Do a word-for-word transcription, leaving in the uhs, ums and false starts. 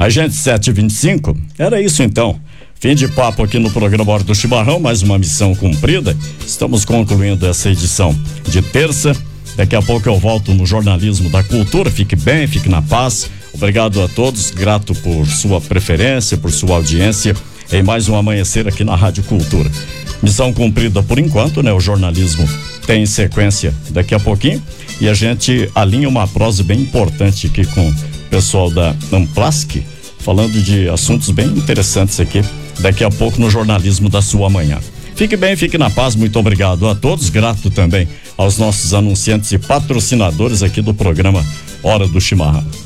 A gente, sete e vinte e cinco, era isso então. Fim de papo aqui no programa Hora do Chimarrão, mais uma missão cumprida. Estamos concluindo essa edição de terça. Daqui a pouco eu volto no Jornalismo da Cultura. Fique bem, fique na paz. Obrigado a todos, grato por sua preferência, por sua audiência em mais um amanhecer aqui na Rádio Cultura. Missão cumprida por enquanto, né? O jornalismo tem sequência daqui a pouquinho e a gente alinha uma prosa bem importante aqui com o pessoal da Amplask, falando de assuntos bem interessantes aqui daqui a pouco no Jornalismo da sua manhã. Fique bem, fique na paz, muito obrigado a todos, grato também aos nossos anunciantes e patrocinadores aqui do programa Hora do Chimarrão.